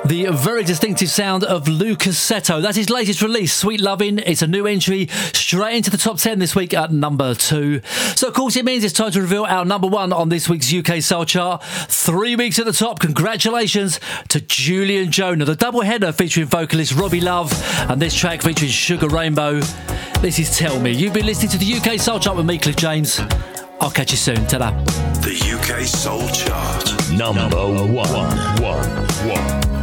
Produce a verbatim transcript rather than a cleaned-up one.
The very distinctive sound of Lucas Seto. That's his latest release, Sweet Lovin'. It's a new entry straight into the top ten this week at number two. So, of course, it means it's time to reveal our number one on this week's U K Soul Chart. Three weeks at the top. Congratulations to Julian Jonah. The double header featuring vocalist Robbie Love and this track featuring Sugar Rainbow. This is Tell Me. You've been listening to the U K Soul Chart with me, Cliff James. I'll catch you soon. Ta-da. The U K Soul Chart. Number one. one. one.